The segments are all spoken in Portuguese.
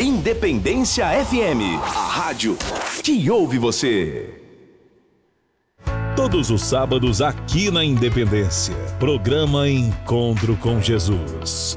Independência FM, a rádio que ouve você. Todos os sábados aqui na Independência, programa Encontro com Jesus.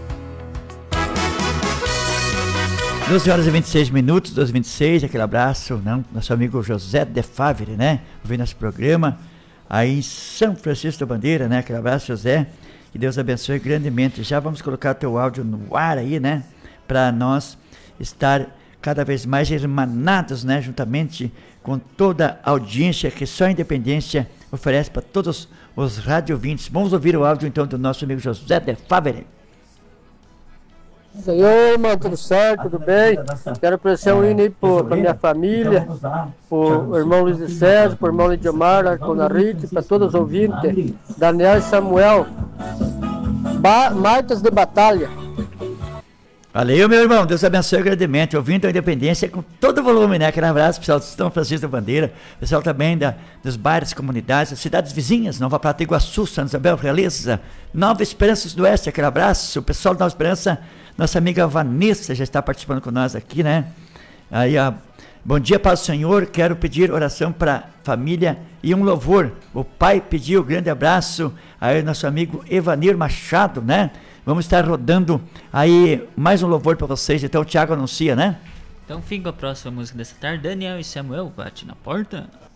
12 horas e 26 minutos, 12h26, aquele abraço, né? Nosso amigo José de Favre, né? Ouvindo nosso programa aí em São Francisco da Bandeira, né? Aquele abraço, José, que Deus abençoe grandemente. Já vamos colocar teu áudio no ar aí, né? Para nós estar cada vez mais irmanados, né? Juntamente com toda a audiência que só a Independência oferece para todos os radiovintes. Vamos ouvir o áudio então do nosso amigo José de Favre. Senhor, irmão, tudo certo, tudo bem? Quero oferecer um hino aí para minha família, para o irmão Luiz de César, para o irmão Lidiomar, lá com a Rite, para todos os ouvintes, Daniel e Samuel, Martas de Batalha. Valeu, meu irmão, Deus abençoe grandemente, ouvindo a Independência com todo o volume, né? Aquele abraço, pessoal de São Francisco da Bandeira, pessoal também dos bairros, comunidades, das cidades vizinhas, Nova Prata, Iguaçu, Santa Isabel, Realeza, Nova Esperança do Oeste, aquele abraço, o pessoal da Nova Esperança, nossa amiga Vanessa já está participando com nós aqui, né? Aí, bom dia para o Senhor, quero pedir oração para a família e um louvor. O pai pediu, grande abraço, aí nosso amigo Evanir Machado, né? Vamos estar rodando aí mais um louvor para vocês, então o Thiago anuncia, né? Então fica a próxima música dessa tarde, Daniel e Samuel, bate na porta.